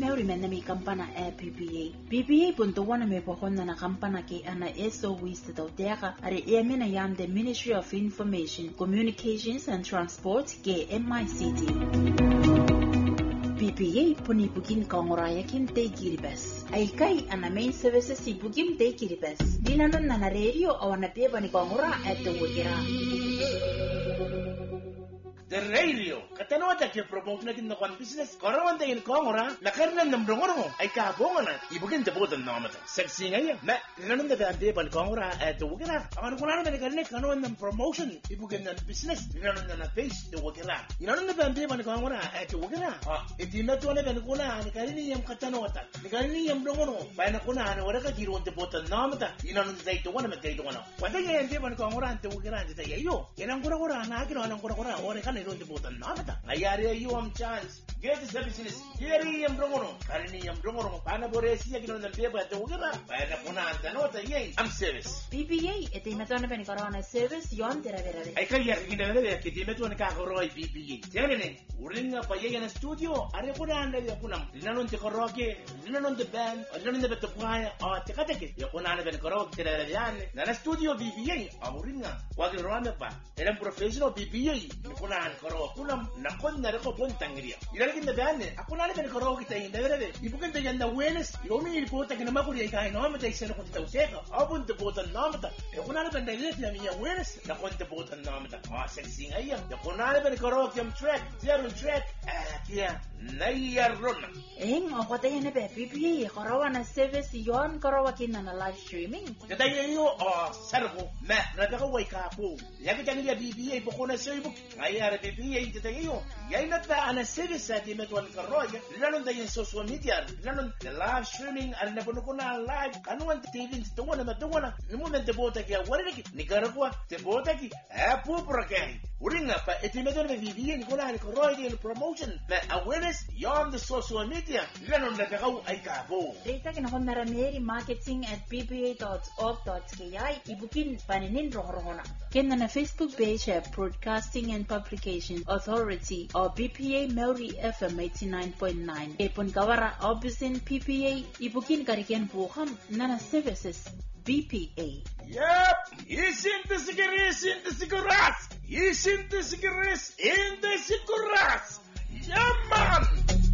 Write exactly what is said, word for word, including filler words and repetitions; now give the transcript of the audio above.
Mary Menami Campana e P P A. P P A punto wana me pohona na campana ke ana eso wiste tau terra are e mena yam the Ministry of Information, Communications and Transport ke M I C T. P P A puni bukin kongoraya kin te kiribas. Ai kai ana main services si bukin te kiribas. Dinanon na na radio o na peba ni kongora at the wikira. The radio katanota ke promote na kinna kon business karawan de in kongora la karna namdongor mo ay ka bongana ibugin de bodan namata sexy ngaya na nanon de ande ban kongora at the wikira awan kuna na karne kanon nam promotion ibugin na business nanon na face de wikira nanon de ande ban kongora at the wikira ha itina to na ben kuna ni karni yam katanota ni karni yam dongor ba na kuna na wala ka tiro de bodan namata nanon de to wana me de to wana wanda ye ande ban kongora at the wikira de yo kenan kura kura na kino nan kura kura ore kan don't botan namata ayari you am chance get the business yeri yam dongono karini yam dongono pana boresi yakino na beba de wugera pana kuna antanota ye am service P P A ete metona ben corona service yon tera vera ay kaya kina de ke timeto na ka koroi P P A tiene uringa pa ye na studio are kuna anda ya kuna linanon te koroke linanon te band linanon te betopaya o te kateke ya kuna anda ben koroke tera yan na studio P P A uringa kwa kirona pa era professional P P A kuna koro kuna na konna reko bon tangria ila kinda bane akuna le koro kita inda verde ibukan te yanda wenes yomi ilipota kina makuri kai no mata iseno ko tawseka abun te botan namata e kuna le bende le miya wenes na konte botan namata ah sexy ayya ya kuna le koro kim track zero track akia nayar ronna eng o kota yene be P P A koro na service yon koro kina na live streaming kada yo o sarbo ma na ka wai ka po ya ka tani ya P P A pokona Facebook ayar P P A te tayo ya inata ana service ati metwan karoya lanon da yin social media lanon the live streaming ar na puno kuna live kanuan T V to wana na to wana no momento bota ki awari ki ni garagwa te bota ki apu prokai uringa pa eti metwan P P A ni kuna ni karoya ni promotion ma awareness on the social media lanon da gaw ay kabo data kina hon narameri marketing at p p a dot org dot k i ibukin paninin rohorona kenna na Facebook page at Broadcasting and Publication Authority or B P A Maori F M eighty-nine point nine. Epon kawara obisin P P A ibukin karikian buham nana services B P A. Yep, isin the cigarettes in the cigarettes. Isin the cigarettes in the cigarettes. Yeah, man.